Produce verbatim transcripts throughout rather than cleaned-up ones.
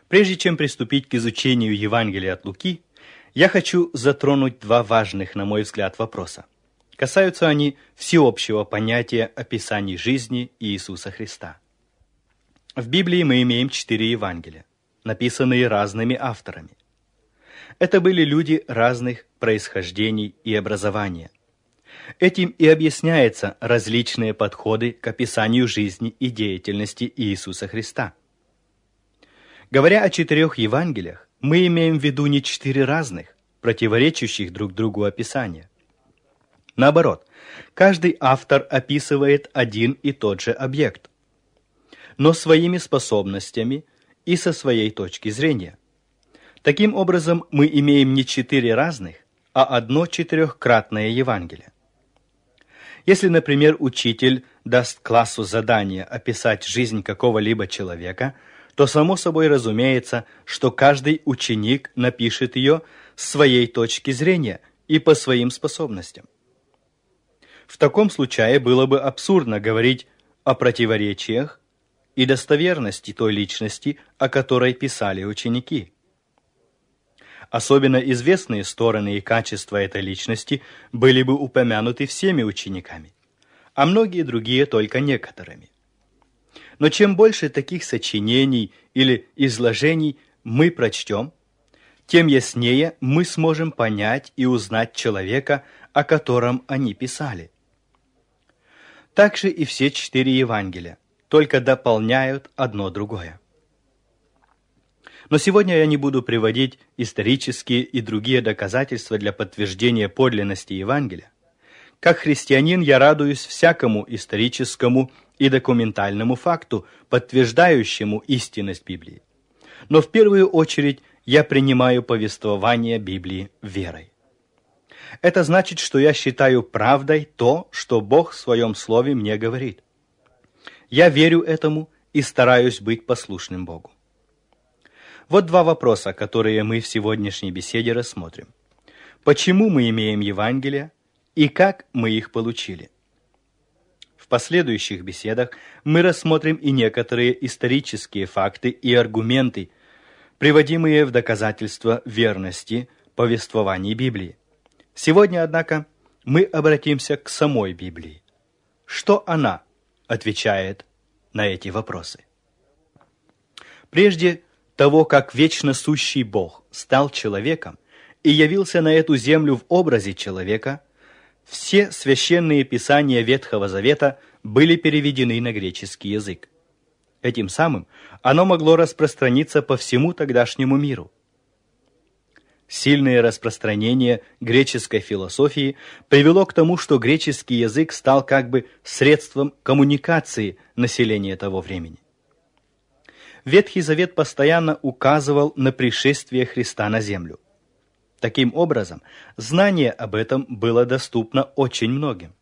Прежде чем приступить к изучению Евангелия от Луки, я хочу затронуть два важных, на мой взгляд, вопроса. Касаются они всеобщего понятия описаний жизни Иисуса Христа. В Библии мы имеем четыре Евангелия, написанные разными авторами. Это были люди разных происхождений и образования. Этим и объясняются различные подходы к описанию жизни и деятельности Иисуса Христа. Говоря о четырех Евангелиях, мы имеем в виду не четыре разных, противоречащих друг другу описания. Наоборот, каждый автор описывает один и тот же объект, но своими способностями и со своей точки зрения. Таким образом, мы имеем не четыре разных, а одно четырехкратное Евангелие. Если, например, учитель даст классу задание описать жизнь какого-либо человека, то само собой разумеется, что каждый ученик напишет ее с своей точки зрения и по своим способностям. В таком случае было бы абсурдно говорить о противоречиях и достоверности той личности, о которой писали ученики. Особенно известные стороны и качества этой личности были бы упомянуты всеми учениками, а многие другие только некоторыми. Но чем больше таких сочинений или изложений мы прочтем, тем яснее мы сможем понять и узнать человека, о котором они писали. Также и все четыре Евангелия только дополняют одно другое. Но сегодня я не буду приводить исторические и другие доказательства для подтверждения подлинности Евангелия. Как христианин я радуюсь всякому историческому и документальному факту, подтверждающему истинность Библии. Но в первую очередь я принимаю повествование Библии верой. Это значит, что я считаю правдой то, что Бог в Своем Слове мне говорит. Я верю этому и стараюсь быть послушным Богу. Вот два вопроса, которые мы в сегодняшней беседе рассмотрим. Почему мы имеем Евангелие и как мы их получили? В последующих беседах мы рассмотрим и некоторые исторические факты и аргументы, приводимые в доказательство верности повествований Библии. Сегодня, однако, мы обратимся к самой Библии. Что она отвечает на эти вопросы? Прежде того, как вечно сущий Бог стал человеком и явился на эту землю в образе человека, все священные писания Ветхого Завета были переведены на греческий язык. Этим самым оно могло распространиться по всему тогдашнему миру. Сильное распространение греческой философии привело к тому, что греческий язык стал как бы средством коммуникации населения того времени. Ветхий Завет постоянно указывал на пришествие Христа на землю. Таким образом, знание об этом было доступно очень многим.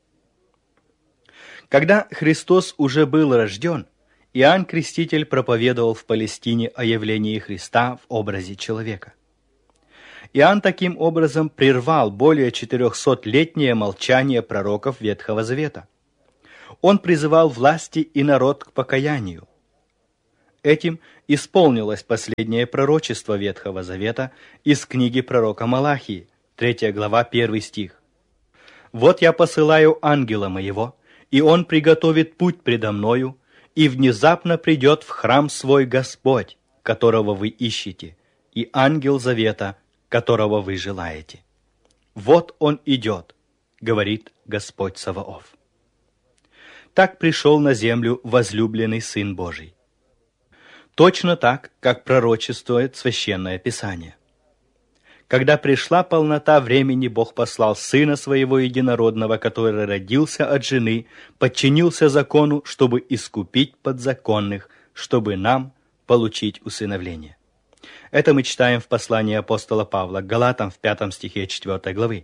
Когда Христос уже был рожден, Иоанн Креститель проповедовал в Палестине о явлении Христа в образе человека. Иоанн таким образом прервал более четырехсотлетнее молчание пророков Ветхого Завета. Он призывал власти и народ к покаянию. Этим исполнилось последнее пророчество Ветхого Завета из книги пророка Малахии, третья глава, первый стих. «Вот я посылаю ангела моего, и он приготовит путь предо мною, и внезапно придет в храм свой Господь, которого вы ищете, и ангел завета, которого вы желаете. Вот он идет, говорит Господь Саваоф». Так пришел на землю возлюбленный Сын Божий. Точно так, как пророчествует Священное Писание. Когда пришла полнота времени, Бог послал Сына Своего Единородного, который родился от жены, подчинился закону, чтобы искупить подзаконных, чтобы нам получить усыновление. Это мы читаем в послании апостола Павла к Галатам в пятом стихе четвёртой главы.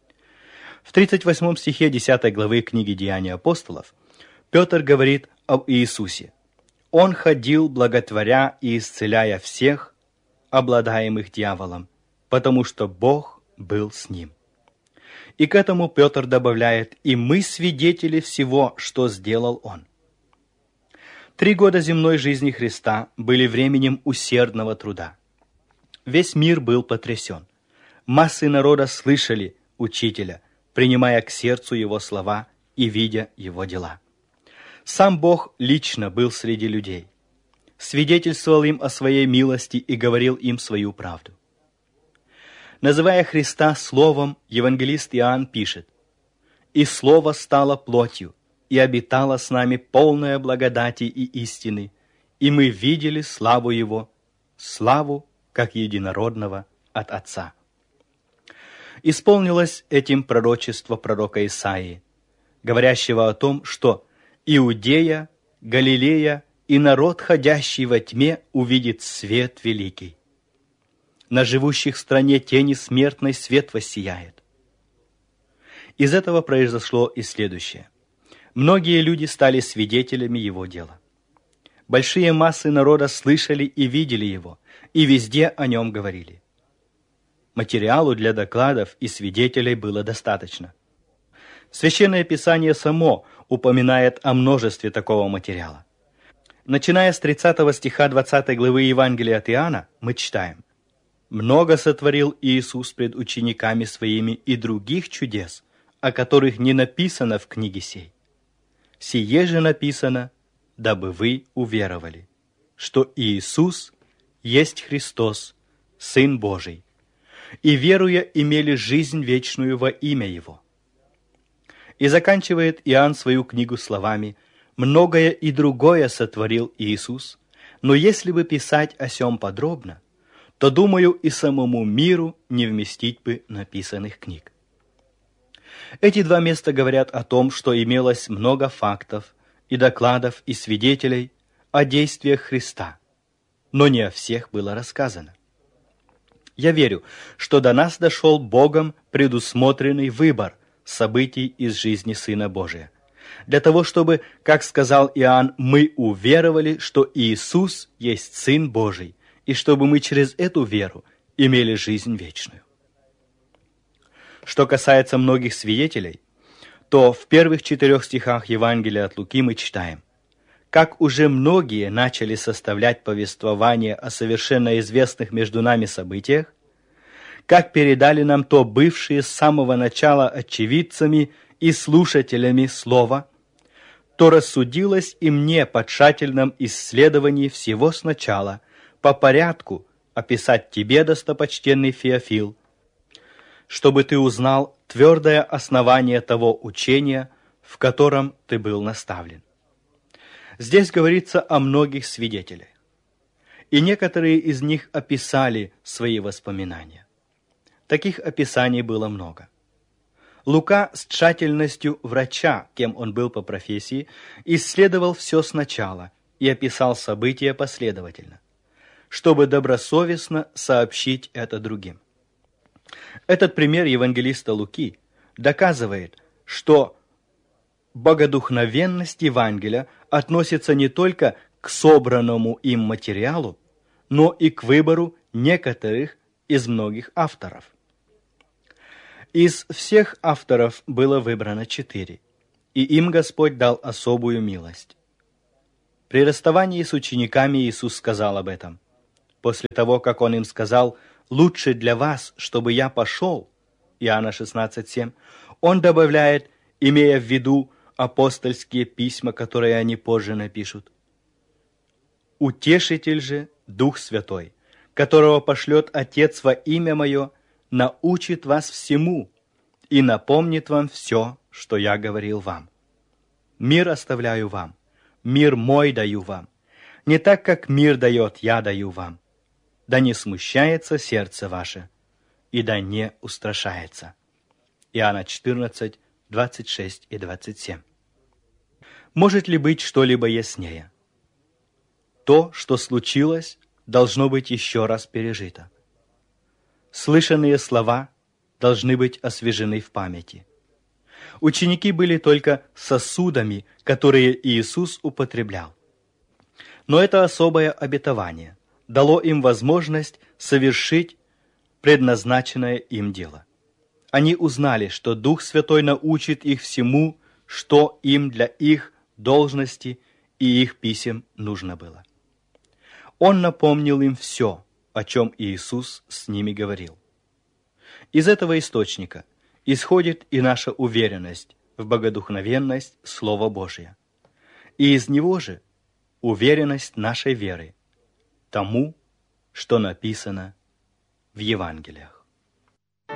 В тридцать восьмом стихе десятой главы книги «Деяния апостолов» Петр говорит об Иисусе. «Он ходил, благотворя и исцеляя всех, обладаемых дьяволом, потому что Бог был с ним». И к этому Петр добавляет: «И мы свидетели всего, что сделал Он». Три года земной жизни Христа были временем усердного труда. Весь мир был потрясен. Массы народа слышали Учителя, принимая к сердцу Его слова и видя Его дела. Сам Бог лично был среди людей, свидетельствовал им о Своей милости и говорил им свою правду. Называя Христа Словом, евангелист Иоанн пишет: «И Слово стало плотью, и обитало с нами полное благодати и истины, и мы видели славу Его, славу, как единородного от Отца». Исполнилось этим пророчество пророка Исаии, говорящего о том, что Иудея, Галилея и народ, ходящий во тьме, увидит свет великий. На живущих в стране тени смертной свет воссияет. Из этого произошло и следующее. Многие люди стали свидетелями Его дела. Большие массы народа слышали и видели Его, и везде о Нем говорили. Материалу для докладов и свидетелей было достаточно. Священное Писание само упоминает о множестве такого материала. Начиная с тридцатого стиха двадцатой главы Евангелия от Иоанна, мы читаем: «Много сотворил Иисус пред учениками Своими и других чудес, о которых не написано в книге сей. Сие же написано, дабы вы уверовали, что Иисус есть Христос, Сын Божий, и, веруя, имели жизнь вечную во имя Его». И заканчивает Иоанн свою книгу словами: «Многое и другое сотворил Иисус, но если бы писать о сем подробно, то, думаю, и самому миру не вместить бы написанных книг». Эти два места говорят о том, что имелось много фактов и докладов и свидетелей о действиях Христа, но не о всех было рассказано. Я верю, что до нас дошел Богом предусмотренный выбор событий из жизни Сына Божия, для того, чтобы, как сказал Иоанн, мы уверовали, что Иисус есть Сын Божий, и чтобы мы через эту веру имели жизнь вечную. Что касается многих свидетелей, то в первых четырех стихах Евангелия от Луки мы читаем: «Как уже многие начали составлять повествование о совершенно известных между нами событиях, как передали нам то бывшие с самого начала очевидцами и слушателями слова, то рассудилось и мне по тщательном исследовании всего сначала, по порядку описать тебе, достопочтенный Феофил, чтобы ты узнал твердое основание того учения, в котором ты был наставлен». Здесь говорится о многих свидетелях, и некоторые из них описали свои воспоминания. Таких описаний было много. Лука с тщательностью врача, кем он был по профессии, исследовал все сначала и описал события последовательно, чтобы добросовестно сообщить это другим. Этот пример евангелиста Луки доказывает, что богодухновенность Евангелия относится не только к собранному им материалу, но и к выбору некоторых из многих авторов. Из всех авторов было выбрано четыре, и им Господь дал особую милость. При расставании с учениками Иисус сказал об этом. После того, как Он им сказал: «Лучше для вас, чтобы я пошел», Иоанна шестнадцать семь, Он добавляет, имея в виду апостольские письма, которые они позже напишут: «Утешитель же, Дух Святой, которого пошлет Отец во имя Мое, научит вас всему и напомнит вам все, что я говорил вам. Мир оставляю вам, мир мой даю вам, не так, как мир дает, я даю вам. Да не смущается сердце ваше, и да не устрашается». Иоанна четырнадцать, двадцать шесть и двадцать семь. Может ли быть что-либо яснее? То, что случилось, должно быть еще раз пережито. Слышанные слова должны быть освежены в памяти. Ученики были только сосудами, которые Иисус употреблял. Но это особое обетование дало им возможность совершить предназначенное им дело. Они узнали, что Дух Святой научит их всему, что им для их должности и их писем нужно было. Он напомнил им все, о чем Иисус с ними говорил. Из этого источника исходит и наша уверенность в богодухновенность Слова Божия, и из него же уверенность нашей веры тому, что написано в Евангелиях.